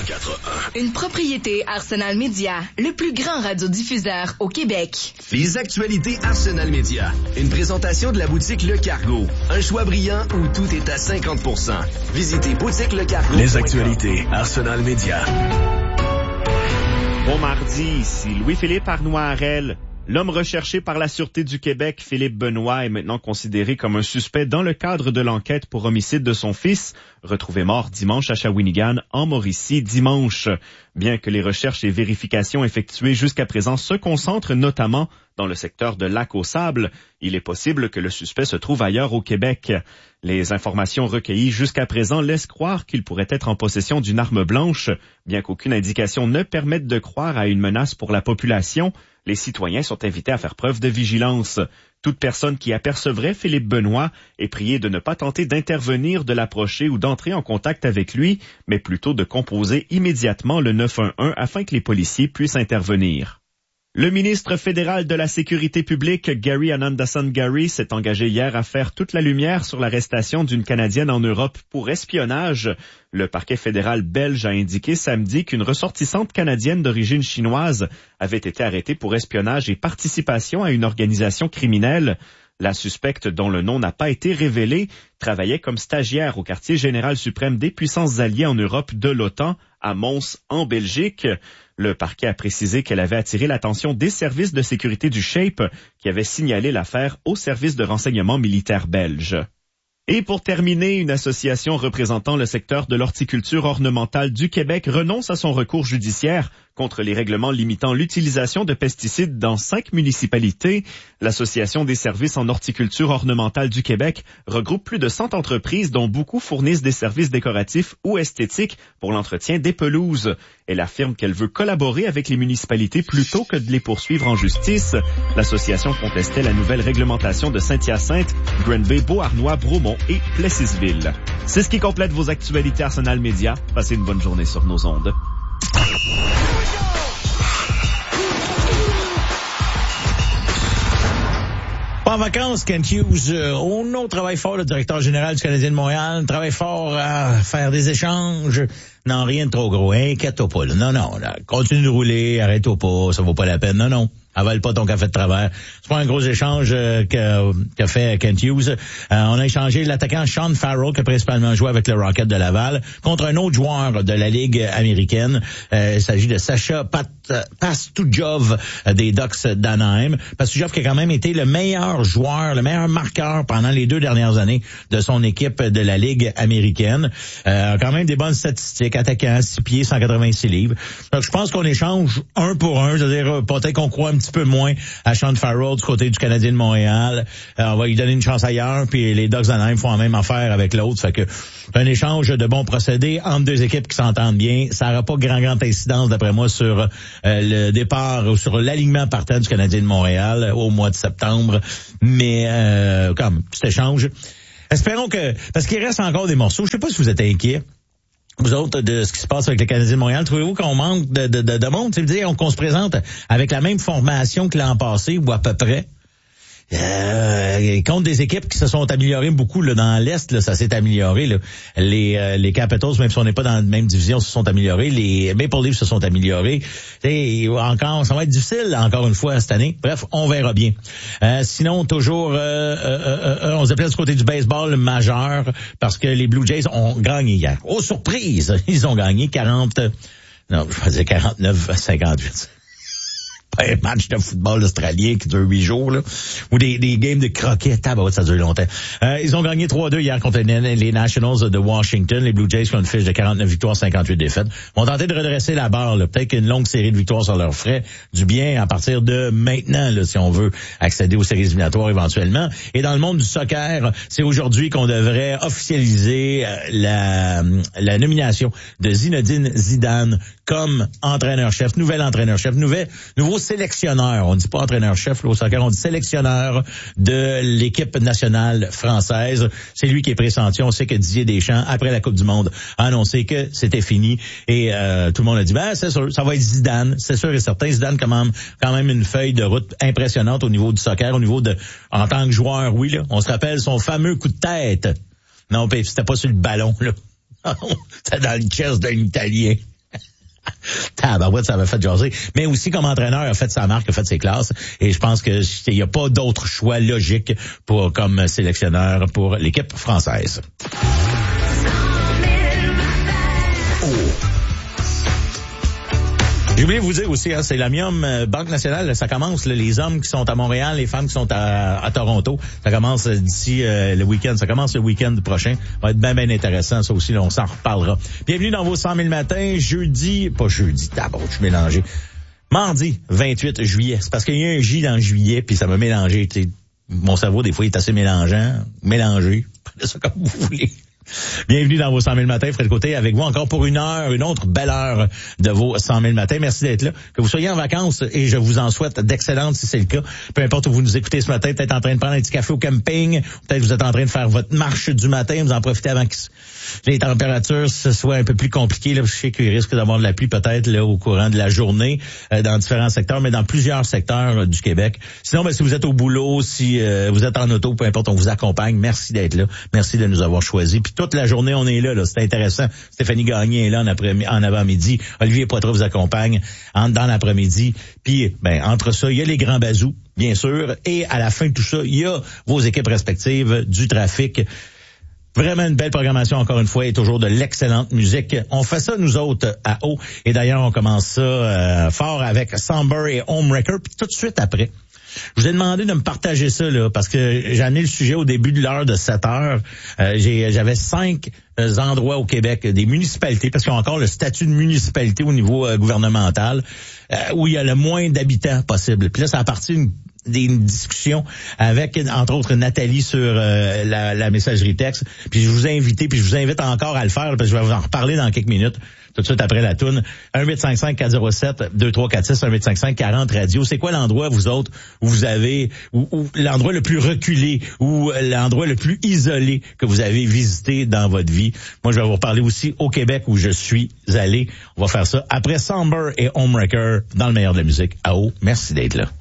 94.1. Une propriété Arsenal Média, le plus grand radiodiffuseur au Québec. Les actualités Arsenal Média. Une présentation de la boutique Le Cargo. Un choix brillant où tout est à 50%. Visitez boutique Le Cargo. Les actualités Arsenal Média. Bon mardi, ici Louis-Philippe Arnois-Harel. L'homme recherché par la Sûreté du Québec, Philippe Benoît, est maintenant considéré comme un suspect dans le cadre de l'enquête pour homicide de son fils, retrouvé mort dimanche à Shawinigan, en Mauricie, dimanche. Bien que les recherches et vérifications effectuées jusqu'à présent se concentrent notamment dans le secteur de Lac-aux-Sables, il est possible que le suspect se trouve ailleurs au Québec. Les informations recueillies jusqu'à présent laissent croire qu'il pourrait être en possession d'une arme blanche. Bien qu'aucune indication ne permette de croire à une menace pour la population, les citoyens sont invités à faire preuve de vigilance. Toute personne qui apercevrait Philippe Benoît est priée de ne pas tenter d'intervenir, de l'approcher ou d'entrer en contact avec lui, mais plutôt de composer immédiatement le 911 afin que les policiers puissent intervenir. Le ministre fédéral de la Sécurité publique, Gary Anandasan-Gary, s'est engagé hier à faire toute la lumière sur l'arrestation d'une Canadienne en Europe pour espionnage. Le parquet fédéral belge a indiqué samedi qu'une ressortissante canadienne d'origine chinoise avait été arrêtée pour espionnage et participation à une organisation criminelle. La suspecte, dont le nom n'a pas été révélé, travaillait comme stagiaire au quartier général suprême des puissances alliées en Europe de l'OTAN, à Mons, en Belgique. Le parquet a précisé qu'elle avait attiré l'attention des services de sécurité du SHAPE, qui avaient signalé l'affaire au service de renseignement militaire belge. Et pour terminer, une association représentant le secteur de l'horticulture ornementale du Québec renonce à son recours judiciaire contre les règlements limitant l'utilisation de pesticides dans 5 municipalités. L'Association des services en horticulture ornementale du Québec regroupe plus de 100 entreprises dont beaucoup fournissent des services décoratifs ou esthétiques pour l'entretien des pelouses. Elle affirme qu'elle veut collaborer avec les municipalités plutôt que de les poursuivre en justice. L'association contestait la nouvelle réglementation de Saint-Hyacinthe, Granby, Beauharnois, Bromont et Plessisville. C'est ce qui complète vos actualités Arsenal Média. Passez une bonne journée sur nos ondes. Pas en vacances, Kent Hughes. On travaille fort, le directeur général du Canadien de Montréal. Travaille fort à faire des échanges. Non, rien de trop gros. Inquiète-toi pas, là. Non, là. Continue de rouler. Arrête-toi pas. Ça vaut pas la peine. Non. Avale pas ton café de travers. C'est pas un gros échange qu'a fait Kent Hughes. On a échangé l'attaquant Sean Farrell, qui a principalement joué avec le Rocket de Laval, contre un autre joueur de la Ligue américaine. Il s'agit de Sacha Pastujov des Ducks d'Anaheim. Pastujov qui a quand même été le meilleur joueur, le meilleur marqueur pendant les 2 dernières années de son équipe de la Ligue américaine. Quand même des bonnes statistiques. Attaquant, 6 pieds, 186 livres. Donc, je pense qu'on échange 1 pour 1. C'est-à-dire, peut-être qu'on croit un petit peu moins à Sean Farrell du côté du Canadien de Montréal. On va lui donner une chance ailleurs, puis les Ducks d'Anaheim font la même affaire avec l'autre. Fait que un échange de bons procédés entre 2 équipes qui s'entendent bien. Ça n'aura pas grande incidence, d'après moi, sur le départ ou sur l'alignement partant du Canadien de Montréal au mois de septembre. Mais comme petit échange. Espérons que... Parce qu'il reste encore des morceaux. Je sais pas si vous êtes inquiets, vous autres, de ce qui se passe avec le Canadien de Montréal. Trouvez-vous qu'on manque de monde? C'est-à-dire qu'on se présente avec la même formation que l'an passé, ou à peu près? Contre des équipes qui se sont améliorées beaucoup là, dans l'Est, là, ça s'est amélioré. Là. Les Capitals, même si on n'est pas dans la même division, se sont améliorés. Les Maple Leafs se sont améliorés. Encore, ça va être difficile encore une fois cette année. Bref, on verra bien. Sinon, toujours, on se déplace du côté du baseball majeur parce que les Blue Jays ont gagné hier. Oh, surprise! Ils ont gagné 49-58. Pas un match de football australien qui dure 8 jours, là. Ou des games de croquet. Ça dure longtemps. Ils ont gagné 3-2 hier contre les Nationals de Washington. Les Blue Jays qui ont une fiche de 49 victoires, 58 défaites. Vont tenter de redresser la barre, là. Peut-être qu'une longue série de victoires sur leur frais du bien à partir de maintenant, là, si on veut accéder aux séries éliminatoires éventuellement. Et dans le monde du soccer, c'est aujourd'hui qu'on devrait officialiser la nomination de Zinedine Zidane comme entraîneur-chef, nouvel entraîneur-chef, nouveau sélectionneur. On ne dit pas entraîneur-chef là, au soccer, on dit sélectionneur de l'équipe nationale française. C'est lui qui est pressenti. On sait que Didier Deschamps, après la Coupe du Monde, a annoncé que c'était fini. Et tout le monde a dit, c'est sûr, ça va être Zidane. C'est sûr et certain. Zidane quand même une feuille de route impressionnante au niveau du soccer, au niveau en tant que joueur, oui. Là, on se rappelle son fameux coup de tête. Non, c'était pas sur le ballon, là. C'était dans le chest d'un Italien. Tabarouette, ça m'a fait jaser. Mais aussi, comme entraîneur, a fait sa marque, a fait ses classes. Et je pense que il n'y a pas d'autre choix logique comme sélectionneur pour l'équipe française. J'ai oublié de vous dire aussi, c'est l'Amium Banque Nationale, ça commence, là, les hommes qui sont à Montréal, les femmes qui sont à Toronto, ça commence d'ici le week-end, ça commence le week-end prochain, ça va être bien intéressant, ça aussi, là, on s'en reparlera. Bienvenue dans vos 100 000 matins, je suis mélangé, mardi 28 juillet, c'est parce qu'il y a un J dans juillet, puis ça m'a mélangé, mon cerveau, des fois, il est assez mélangé, prenez ça comme vous voulez. Bienvenue dans vos 100 000 matins, Fred Côté, avec vous encore pour une autre belle heure de vos 100 000 matins. Merci d'être là. Que vous soyez en vacances, et je vous en souhaite d'excellentes si c'est le cas. Peu importe où vous nous écoutez ce matin, peut-être en train de prendre un petit café au camping, peut-être vous êtes en train de faire votre marche du matin, vous en profitez avant que les températures soient un peu plus compliquées. Là, je sais qu'il risque d'avoir de la pluie peut-être là au courant de la journée dans différents secteurs, mais dans plusieurs secteurs du Québec. Sinon, si vous êtes au boulot, si vous êtes en auto, peu importe, on vous accompagne. Merci d'être là. Merci de nous avoir choisis. Puis toute la journée, on est là. C'est intéressant. Stéphanie Gagné est là en avant-midi. Olivier Poitras vous accompagne dans l'après-midi. Puis, entre ça, il y a les grands bazous, bien sûr. Et à la fin de tout ça, il y a vos équipes respectives, du trafic. Vraiment une belle programmation, encore une fois, et toujours de l'excellente musique. On fait ça, nous autres, à haut. Et d'ailleurs, on commence ça fort avec Somber et Homewrecker. Puis tout de suite après, je vous ai demandé de me partager ça, là, parce que j'ai amené le sujet au début de l'heure de 7 heures. J'avais 5 endroits au Québec, des municipalités, parce qu'ils ont encore le statut de municipalité au niveau gouvernemental, où il y a le moins d'habitants possible. Puis là, ça a parti des discussions avec, entre autres, Nathalie sur la messagerie texte. Puis je vous ai invité, puis je vous invite encore à le faire, parce que je vais vous en reparler dans quelques minutes, tout de suite après la toune. 1-855-407-2346, 1-855-40 radio. C'est quoi l'endroit, vous autres, où vous avez, où l'endroit le plus reculé, ou l'endroit le plus isolé que vous avez visité dans votre vie? Moi, je vais vous reparler aussi au Québec où je suis allé. On va faire ça après Somber et Homewrecker dans le meilleur de la musique. À haut. Merci d'être là.